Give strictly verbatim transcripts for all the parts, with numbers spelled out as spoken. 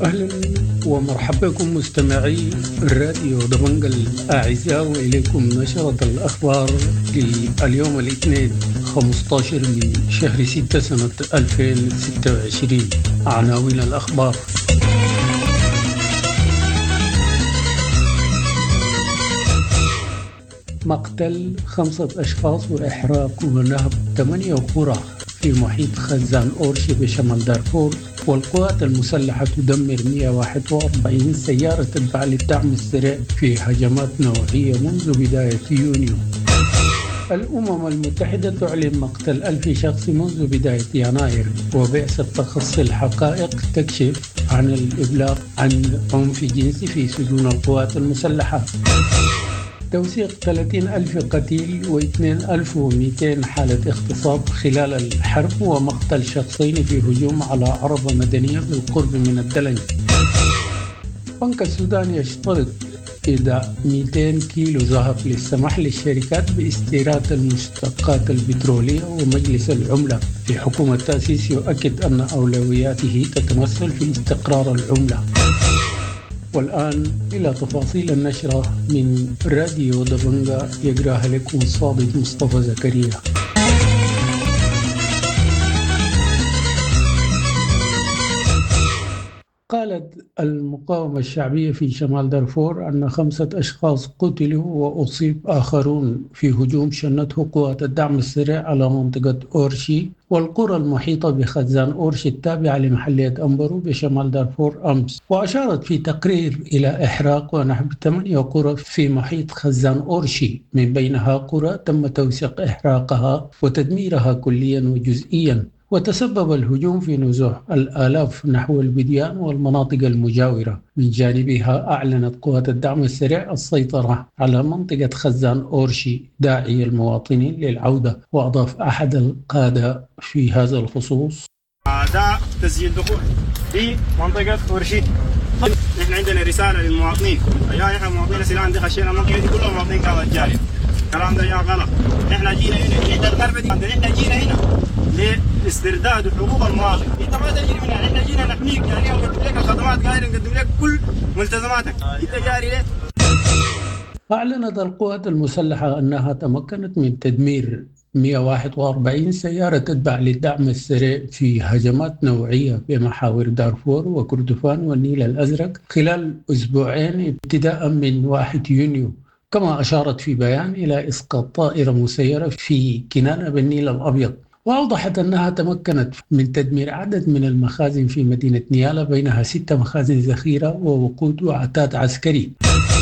أهلا ومرحبا بكم مستمعي الراديو دمنق الأعزاء، وإليكم نشرة الأخبار لليوم الاثنين خمسة عشر من شهر ستة سنة ألفين وستة وعشرين. عناوين الأخبار: مقتل خمسة أشخاص وإحراق ونهب ثمانية قرى في محيط خزان أورشي بشمال دارفور، والقوات المسلحة تدمر مئة وواحد وأربعين سيارة تتبع للدعم السريع في هجمات نوعية منذ بداية يونيو. الأمم المتحدة تعلن مقتل ألف شخص منذ بداية يناير، وبعثة تخصي الحقائق تكشف عن الإبلاغ عن عنف جنسي في سجون القوات المسلحة. توثيق ثلاثين ألف قتيل واثنين ألف ومئتين حالة اغتصاب خلال الحرب، ومقتل شخصين في هجوم على عربة مدنية بالقرب من الدلنج. بنك السودان يشترط إيداع مئتين كيلو ذهب للسماح للشركات باستيراد المشتقات البترولية. ومجلس العملة في حكومة التأسيس يؤكد أن أولوياته تتمثل في استقرار العملة. والآن إلى تفاصيل النشرة من راديو دبنجا، يقرأها لكم الصادق مصطفى زكريا. قالت المقاومة الشعبية في شمال دارفور أن خمسة أشخاص قتلوا وأصيب آخرون في هجوم شنته قوات الدعم السريع على منطقة أورشي والقرى المحيطة بخزان أورشي التابعة لمحلية أمبرو بشمال دارفور أمس. وأشارت في تقرير إلى إحراق ونحب ثمانية قرى في محيط خزان أورشي، من بينها قرى تم توثيق إحراقها وتدميرها كليا وجزئيا. وتسبب الهجوم في نزوح الآلاف نحو البديان والمناطق المجاورة. من جانبها أعلنت قوات الدعم السريع السيطرة على منطقة خزان أورشي داعي المواطنين للعودة. وأضاف أحد القادة في هذا الخصوص: ده تسجيل دخول في منطقة أورشي. نحن عندنا رسالة للمواطنين، يا إحنا مواطنين سلاح عندي خشينا المنطقة دي كلها مواطنين كانت جارية. الكلام ده يا غلط. نحن جينا هنا عند الغربة دي، نحن جينا هنا لاسترداد حقوق المواطن. انت ما تجري منها، احنا جينا نحميك، يعني نقدم لك الخدمات، قاعدين نقدم لك كل ملتزماتك. انت جاري ليه؟ أعلنت القوات المسلحة أنها تمكنت من تدمير مئة وواحد وأربعين سيارة تتبع للدعم السريع في هجمات نوعية بمحاور دارفور وكردفان والنيل الأزرق خلال أسبوعين ابتداء من واحد يونيو. كما أشارت في بيان إلى إسقاط طائرة مسيرة في كنانة بالنيل الأبيض. وأوضحت أنها تمكنت من تدمير عدد من المخازن في مدينة نيالا، بينها ست مخازن ذخيرة ووقود وعتاد عسكري.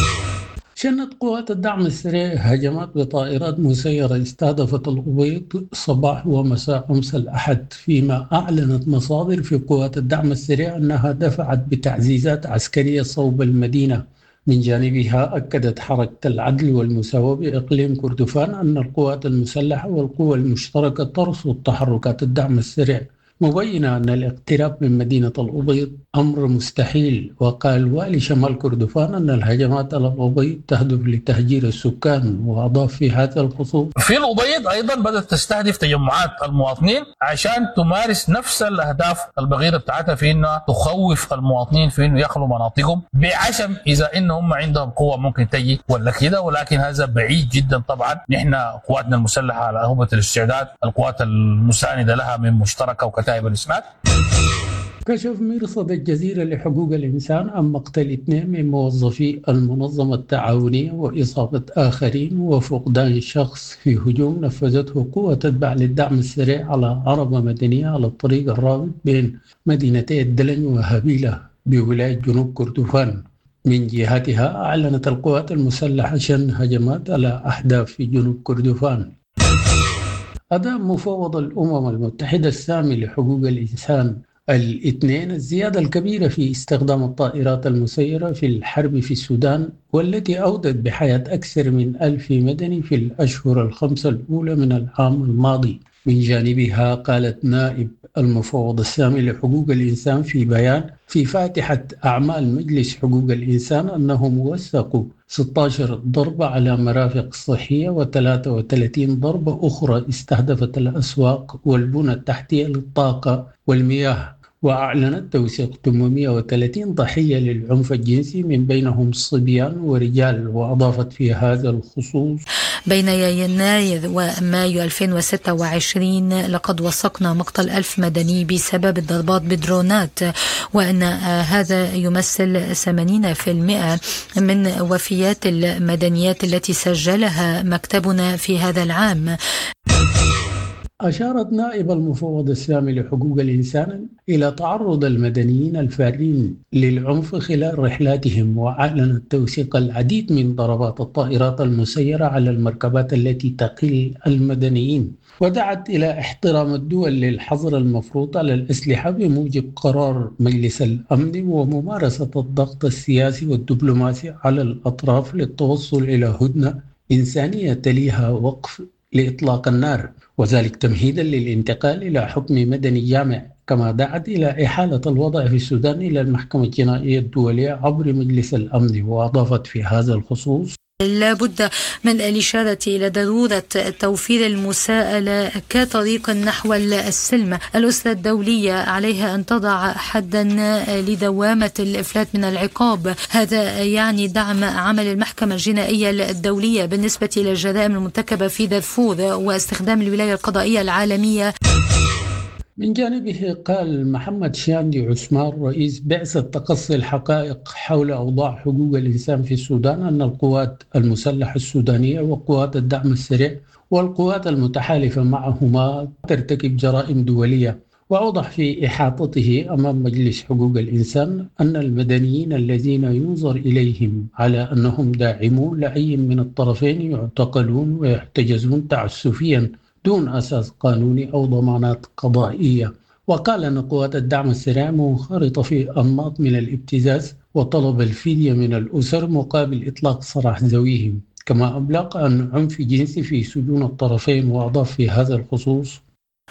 شنت قوات الدعم السريع هجمات بطائرات مسيرة استهدفت الأبيض صباح ومساء أمس الأحد، فيما أعلنت مصادر في قوات الدعم السريع أنها دفعت بتعزيزات عسكرية صوب المدينة. من جانبها أكدت حركة العدل والمساواة بإقليم كردفان أن القوات المسلحة والقوى المشتركة ترصد تحركات الدعم السريع، مبينة أن الاقتراب من مدينة الأبيض أمر مستحيل. وقال والي شمال كردفان أن الهجمات على الأبيض تهدف لتهجير السكان. وأضاف في هذا الخصوص: في الأبيض أيضا بدأت تستهدف تجمعات المواطنين عشان تمارس نفس الأهداف البغيضة بتاعتها في أنها تخوف المواطنين في أنه يخلوا مناطقهم بعشم إذا إنهم عندهم قوة ممكن تجي ولا كده، ولكن هذا بعيد جدا. طبعا نحن قواتنا المسلحة على هبة الاستعداد، القوات المساندة لها من مشتركة وكتائب الإسناد. كشف مرصد الجزيرة لحقوق الإنسان عن مقتل اثنين من موظفي المنظمة التعاونية وإصابة آخرين وفقدان شخص في هجوم نفذته قوة تتبع للدعم السريع على عربة مدنية على الطريق الرابط بين مدينتي الدلن وهابيلة بولاية جنوب كردفان. من جهتها أعلنت القوات المسلحة شن هجمات على أحداث في جنوب كردفان. أدام مفوض الأمم المتحدة السامي لحقوق الإنسان الاثنين الزيادة الكبيرة في استخدام الطائرات المسيرة في الحرب في السودان، والتي أودت بحياة أكثر من ألف مدني في الأشهر الخمسة الأولى من العام الماضي. من جانبها قالت نائب المفوض السامي لحقوق الإنسان في بيان في فاتحة أعمال مجلس حقوق الإنسان أنهم وثقوا ستة عشر ضربة على مرافق صحية وثلاثة وثلاثين ضربة أخرى استهدفت الأسواق والبنى التحتية للطاقة والمياه وأعلنت توثيق ثمانمئة وثلاثين ضحية للعنف الجنسي من بينهم صبيان ورجال. وأضافت في هذا الخصوص: بين يناير ومايو ألفين وستة وعشرين لقد وثقنا مقتل ألف مدني بسبب الضربات بدرونات، وأن هذا يمثل ثمانين بالمئة من وفيات المدنيات التي سجلها مكتبنا في هذا العام. أشارت نائب المفوض السامي لحقوق الإنسان إلى تعرض المدنيين الفارين للعنف خلال رحلاتهم، وأعلنت توثيق العديد من ضربات الطائرات المسيرة على المركبات التي تقل المدنيين، ودعت إلى احترام الدول للحظر المفروض على الأسلحة بموجب قرار مجلس الأمن، وممارسة الضغط السياسي والدبلوماسي على الأطراف للتوصل إلى هدنة إنسانية تليها وقف لإطلاق النار، وذلك تمهيدا للانتقال إلى حكم مدني جامع. كما دعت إلى إحالة الوضع في السودان إلى المحكمة الجنائية الدولية عبر مجلس الأمن. وأضافت في هذا الخصوص: لا بد من الإشارة إلى ضرورة توفير المساءلة كطريق نحو السلم. الأسرة الدولية عليها أن تضع حدا لدوامة الإفلات من العقاب. هذا يعني دعم عمل المحكمة الجنائية الدولية بالنسبة إلى الجرائم المرتكبة في دارفور واستخدام الولاية القضائية العالمية. من جانبه قال محمد شاندي عثمان رئيس بعثة تقصي الحقائق حول أوضاع حقوق الإنسان في السودان أن القوات المسلحة السودانية وقوات الدعم السريع والقوات المتحالفة معهما ترتكب جرائم دولية. وأوضح في إحاطته أمام مجلس حقوق الإنسان أن المدنيين الذين ينظر إليهم على أنهم داعمون لأي من الطرفين يعتقلون ويحتجزون تعسفيا دون أساس قانوني أو ضمانات قضائية. وقال أن قوات الدعم السريع منخرطة في أنماط من الابتزاز وطلب الفدية من الأسر مقابل إطلاق سراح ذويهم. كما أبلغ عن عنف جنسي في سجون الطرفين. وأضاف في هذا الخصوص: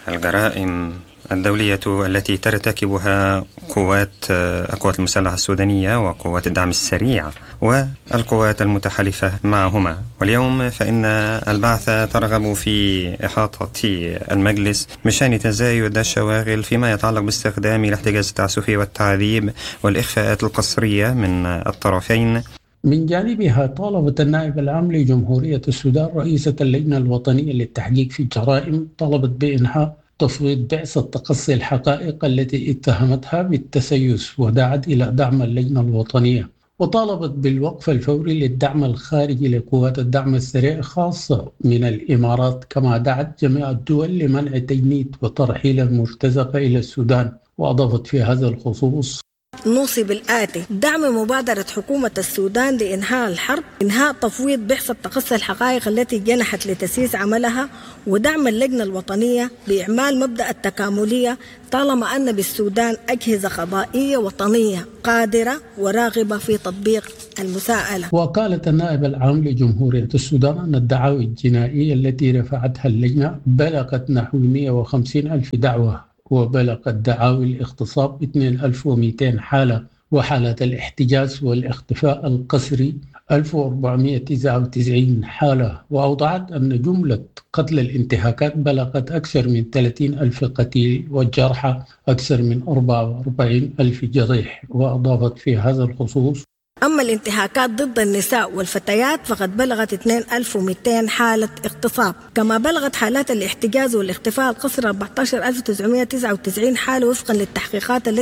الجرائم الدولية التي ترتكبها قوات القوات المسلحة السودانية وقوات الدعم السريع والقوات المتحالفة معهما. واليوم فإن البعثة ترغب في إحاطة المجلس بشأن تزايد الشواغل فيما يتعلق باستخدام الاحتجاز التعسفي والتعذيب والإخفاءات القسرية من الطرفين. من جانبها طالبت النائب العام لجمهورية السودان رئيسة اللجنة الوطنية للتحقيق في الجرائم طلبت بإنهاء تفويض بعثة تقصي الحقائق التي اتهمتها بالتسيس، ودعت إلى دعم اللجنة الوطنية. وطالبت بالوقف الفوري للدعم الخارجي لقوات الدعم السريع خاصة من الإمارات. كما دعت جميع الدول لمنع تجنيد وترحيل المرتزقة إلى السودان. وأضافت في هذا الخصوص: نوصي بالآتي: دعم مبادرة حكومة السودان لإنهاء الحرب، إنهاء تفويض بعثة تقصي الحقائق التي جنحت لتسييس عملها، ودعم اللجنة الوطنية بإعمال مبدأ التكاملية طالما أن بالسودان أجهزة قضائية وطنية قادرة وراغبة في تطبيق المساءلة. وقالت النائب العام لجمهورية السودان أن الدعاوى الجنائية التي رفعتها اللجنة بلغت نحو مئة وخمسين ألف دعوة، وبلغت دعاوى الاغتصاب اثنين آلاف ومئتين حالة، وحالات الاحتجاز والاختفاء القسري ألف وأربعمئة وتسعة وتسعين حالة. وأوضحت أن جملة قتل الانتهاكات بلغت أكثر من ثلاثين ألف قتيل والجرحى أكثر من أربعة وأربعين ألف جريح. وأضافت في هذا الخصوص: أما الانتهاكات ضد النساء والفتيات فقد بلغت اثنين آلاف ومئتين حالة اغتصاب. كما بلغت حالات الاحتجاز والاختفاء القسري أربعة عشر ألف وتسعمئة وتسعة وتسعين حالة وفقا للتحقيقات التي